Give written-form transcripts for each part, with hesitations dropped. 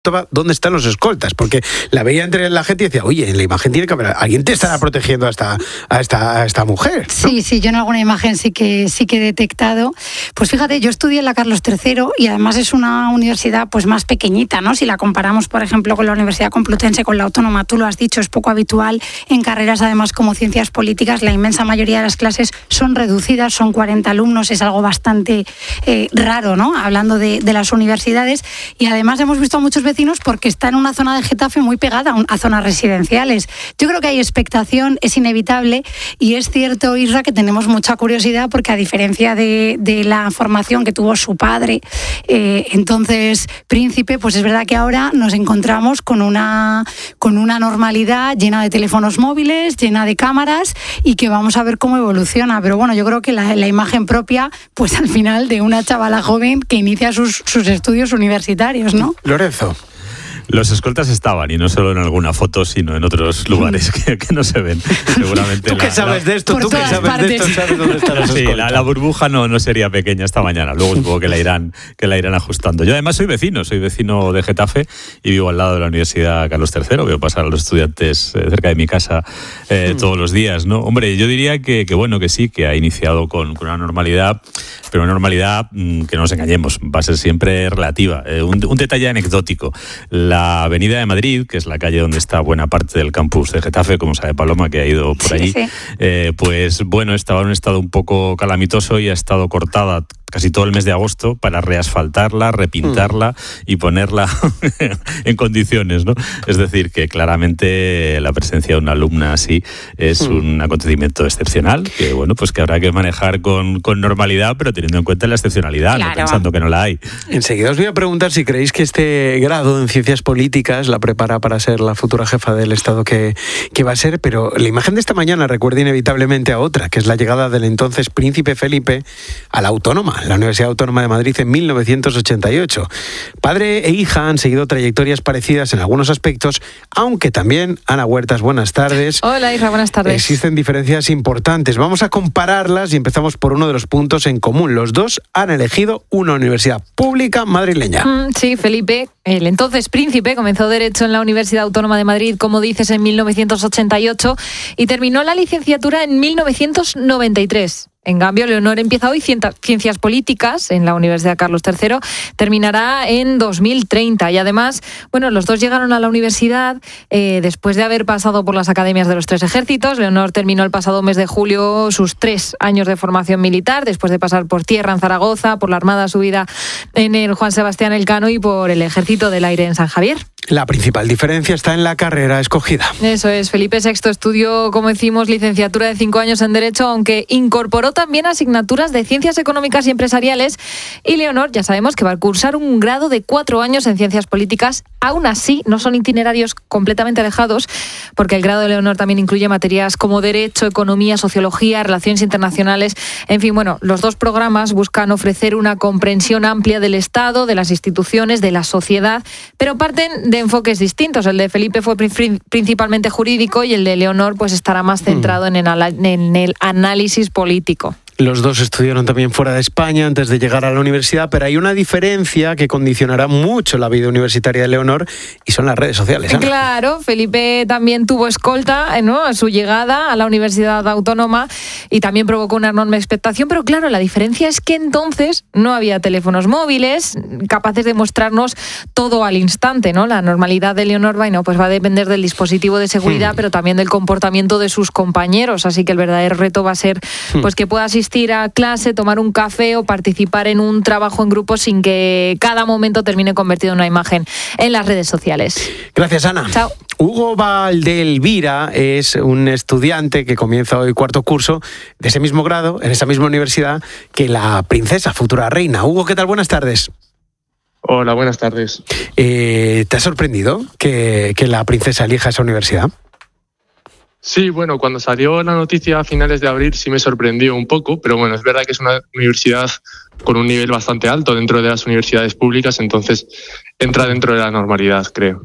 dónde están los escoltas, porque la veía entre la gente y decía, oye, en la imagen tiene que haber, alguien te estará protegiendo a esta mujer, ¿no? Sí, yo en alguna imagen sí que he detectado. Pues fíjate, yo estudié en la Carlos III y además es una universidad pues más pequeñita, ¿no? Si la comparamos, por ejemplo, con la Universidad Complutense, con la Autónoma, tú lo has dicho, es poco habitual en carreras además como ciencias políticas. La inmensa mayoría de las clases son reducidas, son 40 alumnos, es algo bastante raro, ¿no? Hablando de las universidades, y además hemos visto a muchos vecinos porque está en una zona de Getafe muy pegada a zonas residenciales. Yo creo que hay expectación, es inevitable, y es cierto, Isra, que tenemos mucha curiosidad porque a diferencia de la formación que tuvo su padre, entonces príncipe, pues es verdad que ahora nos encontramos con una normalidad llena de teléfonos móviles, llena de cámaras, y que vamos a ver cómo evoluciona. Pero bueno, yo creo que la imagen propia, pues al final, de una chavala joven que inicia sus estudios universitarios, ¿no? Lorenzo. Los escoltas estaban, y no solo en alguna foto, sino en otros lugares que no se ven. Seguramente. ¿Tú qué sabes de esto? ¿Tú qué sabes de esto? ¿Sabes dónde están los escoltas? Sí, la burbuja no sería pequeña esta mañana. Luego supongo que la irán ajustando. Yo además soy vecino de Getafe y vivo al lado de la Universidad Carlos III. Veo pasar a los estudiantes cerca de mi casa todos los días, ¿no? Hombre, yo diría que bueno, que sí, que ha iniciado con una normalidad, pero una normalidad que no nos engañemos, va a ser siempre relativa. Un detalle anecdótico. La Avenida de Madrid, que es la calle donde está buena parte del campus de Getafe, como sabe Paloma, que ha ido por allí, sí. Pues bueno, estaba en un estado un poco calamitoso y ha estado cortada casi todo el mes de agosto para reasfaltarla, repintarla y ponerla en condiciones, ¿no? Es decir, que claramente la presencia de una alumna así es un acontecimiento excepcional, que bueno, pues que habrá que manejar con normalidad, pero teniendo en cuenta la excepcionalidad, claro, no pensando que no la hay. Enseguida os voy a preguntar si creéis que este grado en ciencias políticas la prepara para ser la futura jefa del Estado que va a ser, pero la imagen de esta mañana recuerda inevitablemente a otra, que es la llegada del entonces príncipe Felipe a la Autónoma, la Universidad Autónoma de Madrid, en 1988. Padre e hija han seguido trayectorias parecidas en algunos aspectos, aunque también, Ana Huertas, buenas tardes. Hola, Isra, buenas tardes. Existen diferencias importantes. Vamos a compararlas y empezamos por uno de los puntos en común. Los dos han elegido una universidad pública madrileña. Sí, Felipe, el entonces príncipe, comenzó Derecho en la Universidad Autónoma de Madrid, como dices, en 1988 y terminó la licenciatura en 1993. En cambio, Leonor empieza hoy Ciencias Políticas en la Universidad Carlos III, terminará en 2030 y además, bueno, los dos llegaron a la universidad después de haber pasado por las academias de los tres ejércitos. Leonor terminó el pasado mes de julio sus 3 años de formación militar, después de pasar por tierra en Zaragoza, por la Armada subida en el Juan Sebastián Elcano y por el Ejército del Aire en San Javier. La principal diferencia está en la carrera escogida. Eso es, Felipe VI estudió, como decimos, licenciatura de 5 años en Derecho, aunque incorporó también asignaturas de Ciencias Económicas y Empresariales, y Leonor ya sabemos que va a cursar un grado de 4 años en Ciencias Políticas. Aún así, no son itinerarios completamente alejados, porque el grado de Leonor también incluye materias como Derecho, Economía, Sociología, Relaciones Internacionales. En fin, bueno, los dos programas buscan ofrecer una comprensión amplia del Estado, de las instituciones, de la sociedad, pero parten de enfoques distintos. El de Felipe fue principalmente jurídico y el de Leonor pues estará más centrado en el análisis político. Los dos estudiaron también fuera de España antes de llegar a la universidad, pero hay una diferencia que condicionará mucho la vida universitaria de Leonor y son las redes sociales, Ana. Claro, Felipe también tuvo escolta, ¿no?, a su llegada a la Universidad Autónoma y también provocó una enorme expectación, pero claro, la diferencia es que entonces no había teléfonos móviles capaces de mostrarnos todo al instante, ¿no? La normalidad de Leonor, bueno, pues va a depender del dispositivo de seguridad, pero también del comportamiento de sus compañeros, así que el verdadero reto va a ser pues que pueda asistir a clase, tomar un café o participar en un trabajo en grupo sin que cada momento termine convertido en una imagen en las redes sociales. Gracias, Ana. Chao. Hugo Valdelvira es un estudiante que comienza hoy 4º curso de ese mismo grado, en esa misma universidad, que la princesa, futura reina. Hugo, ¿qué tal? Buenas tardes. Hola, buenas tardes. ¿Te ha sorprendido que la princesa elija esa universidad? Sí, bueno, cuando salió la noticia a finales de abril sí me sorprendió un poco, pero bueno, es verdad que es una universidad con un nivel bastante alto dentro de las universidades públicas, entonces entra dentro de la normalidad, creo.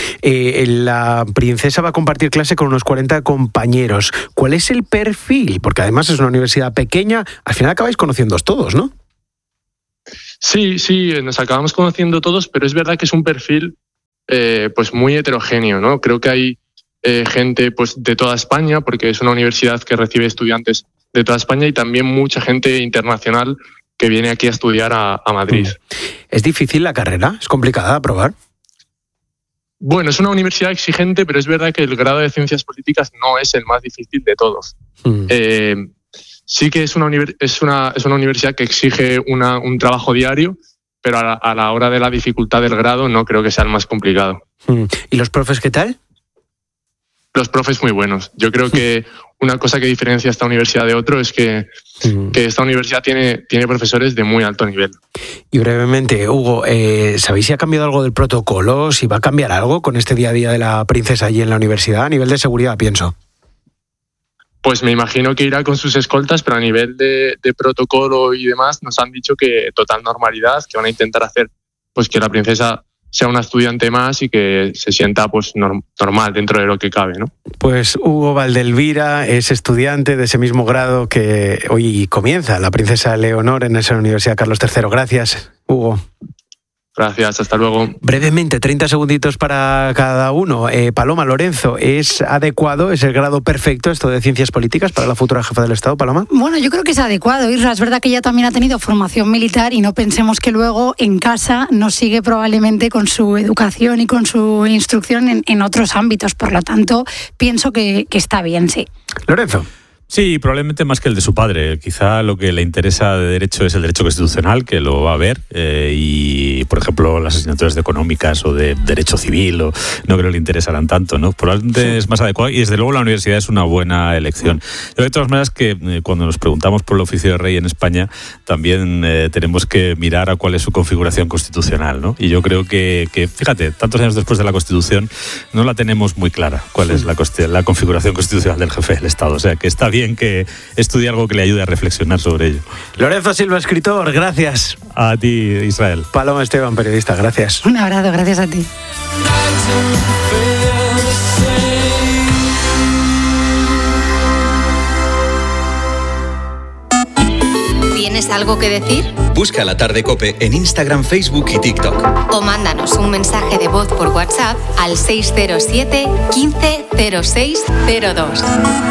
La princesa va a compartir clase con unos 40 compañeros. ¿Cuál es el perfil? Porque además es una universidad pequeña, al final acabáis conociéndoos todos, ¿no? Sí, nos acabamos conociendo todos, pero es verdad que es un perfil pues muy heterogéneo, ¿no? Creo que hay gente pues de toda España, porque es una universidad que recibe estudiantes de toda España, y también mucha gente internacional que viene aquí a estudiar a Madrid. ¿Es difícil la carrera? ¿Es complicada de aprobar? Bueno, es una universidad exigente, pero es verdad que el grado de Ciencias Políticas no es el más difícil de todos. Sí que es una universidad que exige un trabajo diario, pero a la hora de la dificultad del grado no creo que sea el más complicado. ¿Y los profes qué tal? Los profes muy buenos. Yo creo que una cosa que diferencia esta universidad de otro es que esta universidad tiene profesores de muy alto nivel. Y brevemente, Hugo, ¿sabéis si ha cambiado algo del protocolo? ¿Si va a cambiar algo con este día a día de la princesa allí en la universidad? A nivel de seguridad, pienso. Pues me imagino que irá con sus escoltas, pero a nivel de protocolo y demás nos han dicho que total normalidad, que van a intentar hacer pues que la princesa sea una estudiante más y que se sienta pues normal dentro de lo que cabe, ¿no? Pues Hugo Valdelvira es estudiante de ese mismo grado que hoy comienza la princesa Leonor en esa Universidad Carlos III. Gracias, Hugo. Gracias, hasta luego. Brevemente, 30 segunditos para cada uno. Paloma, Lorenzo, ¿es adecuado, es el grado perfecto esto de Ciencias Políticas para la futura jefa del Estado, Paloma? Bueno, yo creo que es adecuado, Isra. Es verdad que ella también ha tenido formación militar y no pensemos que luego en casa no sigue probablemente con su educación y con su instrucción en otros ámbitos. Por lo tanto, pienso que está bien, sí. Lorenzo. Sí, probablemente más que el de su padre. Quizá lo que le interesa de derecho es el derecho constitucional, que lo va a ver, y, por ejemplo, las asignaturas de económicas o de derecho civil, no creo que le interesarán tanto, ¿no? Probablemente es más adecuado, y desde luego la universidad es una buena elección. Pero de todas maneras que cuando nos preguntamos por el oficio de rey en España, también tenemos que mirar a cuál es su configuración constitucional, ¿no? Y yo creo que, fíjate, tantos años después de la Constitución, no la tenemos muy clara cuál es la configuración constitucional del jefe del Estado. O sea, que está bien que estudie algo que le ayude a reflexionar sobre ello. Lorenzo Silva, escritor, gracias. A ti, Israel. Paloma Esteban, periodista, gracias. Un abrazo, gracias a ti. ¿Tienes algo que decir? Busca La Tarde COPE en Instagram, Facebook y TikTok. O mándanos un mensaje de voz por WhatsApp al 607 15 06 02.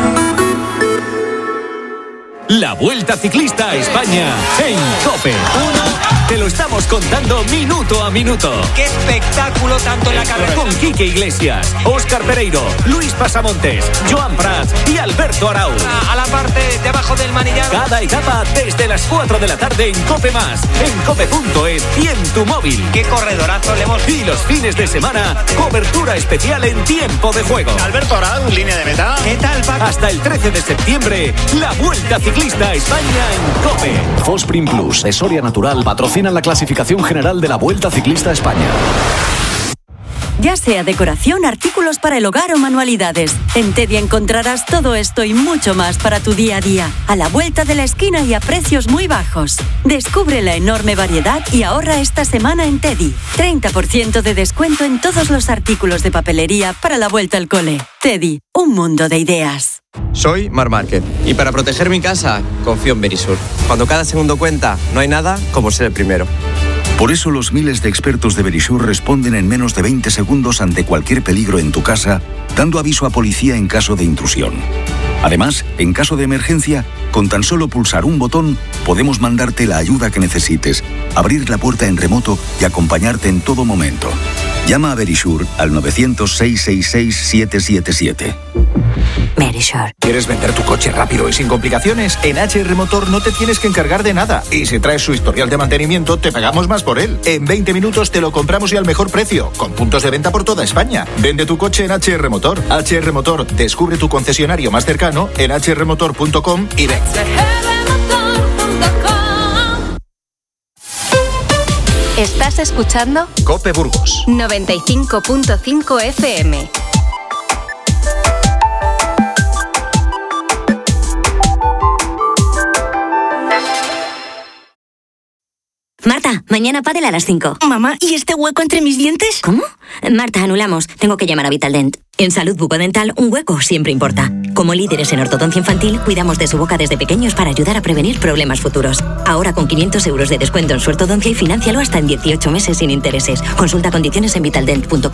La Vuelta Ciclista a España en COPE. Te lo estamos contando minuto a minuto. ¡Qué espectáculo tanto en la carrera! Con Quique Iglesias, Óscar Pereiro, Luis Pasamontes, Joan Prats y Alberto Arau. A la parte de abajo del manillar. Cada etapa desde las 4 de la tarde en COPE+, en cope.es y en tu móvil. ¡Qué corredorazo le hemos! Y los fines de semana, cobertura especial en tiempo de juego. Alberto Arau, línea de meta. ¿Qué tal, Paco? Hasta el 13 de septiembre, la Vuelta Ciclista a España en COPE. Fosprin Plus, de Soria Natural, patrocinan la clasificación general de la Vuelta Ciclista a España. Ya sea decoración, artículos para el hogar o manualidades, en Teddy encontrarás todo esto y mucho más para tu día a día, a la vuelta de la esquina y a precios muy bajos. Descubre la enorme variedad y ahorra esta semana en Teddy. 30% de descuento en todos los artículos de papelería para la vuelta al cole. Teddy, un mundo de ideas. Soy Mar Márquez y para proteger mi casa confío en Verisur. Cuando cada segundo cuenta, no hay nada como ser el primero. Por eso los miles de expertos de Verisur responden en menos de 20 segundos ante cualquier peligro en tu casa, dando aviso a policía en caso de intrusión. Además, en caso de emergencia, con tan solo pulsar un botón, podemos mandarte la ayuda que necesites, abrir la puerta en remoto y acompañarte en todo momento. Llama a Verisur al 900-666-777. Verisur. ¿Quieres vender tu coche rápido y sin complicaciones? En HR Motor no te tienes que encargar de nada. Y si traes su historial de mantenimiento, te pagamos más por él. En 20 minutos te lo compramos y al mejor precio, con puntos de venta por toda España. Vende tu coche en HR Motor. HR Motor, descubre tu concesionario más cercano en hrmotor.com y ven. ¿Estás escuchando? COPE Burgos 95.5 FM. Marta, mañana pádel a las 5. Mamá, ¿y este hueco entre mis dientes? ¿Cómo? Marta, anulamos. Tengo que llamar a Vitaldent. En salud bucodental, un hueco siempre importa. Como líderes en ortodoncia infantil, cuidamos de su boca desde pequeños para ayudar a prevenir problemas futuros. Ahora con 500 euros de descuento en su ortodoncia y financialo hasta en 18 meses sin intereses. Consulta condiciones en vitaldent.com.